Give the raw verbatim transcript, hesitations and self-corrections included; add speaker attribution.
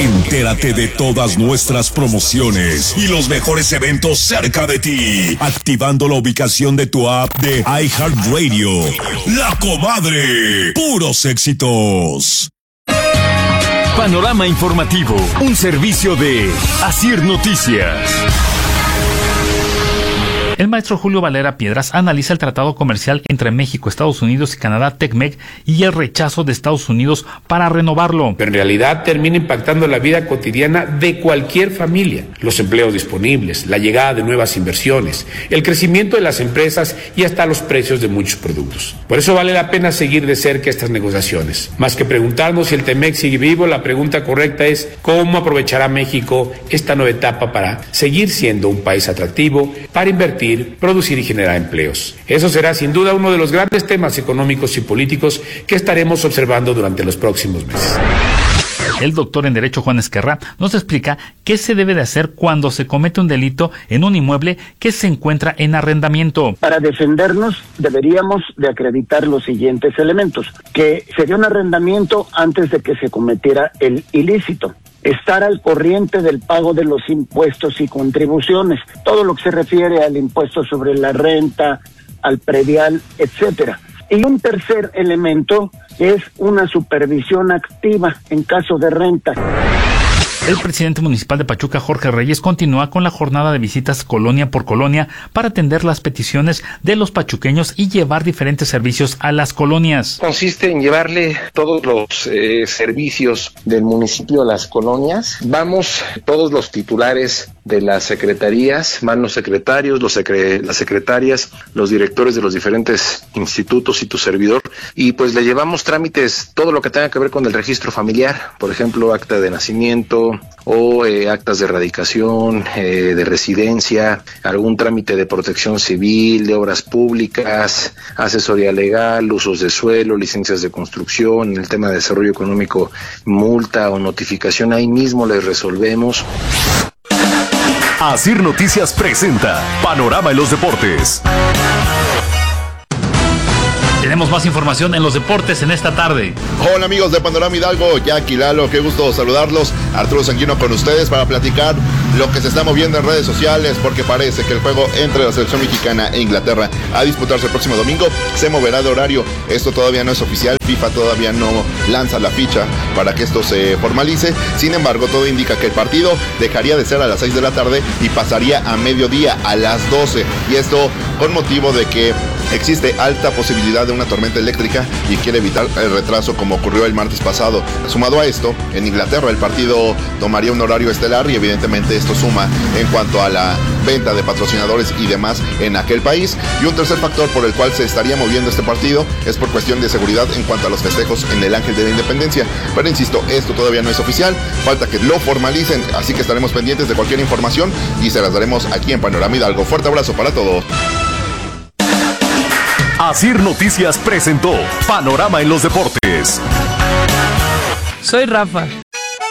Speaker 1: Entérate de todas nuestras promociones y los mejores eventos cerca de ti, activando la ubicación de tu app de iHeartRadio. La Comadre, puros éxitos.
Speaker 2: Panorama informativo, un servicio de Asir Noticias.
Speaker 3: El maestro Julio Valera Piedras analiza el tratado comercial entre México, Estados Unidos y Canadá, TECMEC, y el rechazo de Estados Unidos para renovarlo.
Speaker 4: En realidad termina impactando la vida cotidiana de cualquier familia, los empleos disponibles, la llegada de nuevas inversiones, el crecimiento de las empresas y hasta los precios de muchos productos. Por eso vale la pena seguir de cerca estas negociaciones. Más que preguntarnos si el TECMEC sigue vivo, la pregunta correcta es cómo aprovechará México esta nueva etapa para seguir siendo un país atractivo para invertir, producir y generar empleos. Eso será sin duda uno de los grandes temas económicos y políticos que estaremos observando durante los próximos meses.
Speaker 3: El doctor en Derecho Juan Esquerra nos explica qué se debe de hacer cuando se comete un delito en un inmueble que se encuentra en arrendamiento.
Speaker 5: Para defendernos deberíamos de acreditar los siguientes elementos: que se dio un arrendamiento antes de que se cometiera el ilícito, estar al corriente del pago de los impuestos y contribuciones, todo lo que se refiere al impuesto sobre la renta, al predial, etcétera. Y un tercer elemento es una supervisión activa en caso de renta.
Speaker 3: El presidente municipal de Pachuca, Jorge Reyes, continúa con la jornada de visitas colonia por colonia para atender las peticiones de los pachuqueños y llevar diferentes servicios a las colonias.
Speaker 6: Consiste en llevarle todos los eh, servicios del municipio a las colonias. Vamos todos los titulares de las secretarías, van los secretarios, los secre- las secretarias, los directores de los diferentes institutos y tu servidor, y pues le llevamos trámites, todo lo que tenga que ver con el registro familiar, por ejemplo, acta de nacimiento o eh, actas de erradicación, eh, de residencia, algún trámite de protección civil, de obras públicas, asesoría legal, usos de suelo, licencias de construcción, el tema de desarrollo económico, multa o notificación, ahí mismo les resolvemos.
Speaker 2: Asir Noticias presenta Panorama en los Deportes.
Speaker 3: Tenemos más información en los deportes en esta tarde.
Speaker 7: Hola amigos de Panorama Hidalgo, Jackie, Lalo, qué gusto saludarlos. Arturo Sanguino con ustedes para platicar lo que se está moviendo en redes sociales, porque parece que el juego entre la selección mexicana e Inglaterra a disputarse el próximo domingo se moverá de horario. Esto todavía no es oficial, FIFA todavía no lanza la ficha para que esto se formalice. Sin embargo, todo indica que el partido dejaría de ser a las seis de la tarde y pasaría a mediodía, a las doce. Y esto con motivo de que existe alta posibilidad de una tormenta eléctrica y quiere evitar el retraso como ocurrió el martes pasado. Sumado a esto, en Inglaterra el partido tomaría un horario estelar y evidentemente esto suma en cuanto a la venta de patrocinadores y demás en aquel país. Y un tercer factor por el cual se estaría moviendo este partido es por cuestión de seguridad en cuanto a los festejos en el Ángel de la Independencia. Pero insisto, esto todavía no es oficial, falta que lo formalicen, así que estaremos pendientes de cualquier información y se las daremos aquí en Panorama Hidalgo. Fuerte abrazo para todos.
Speaker 2: Asir Noticias presentó Panorama en los Deportes.
Speaker 8: Soy Rafa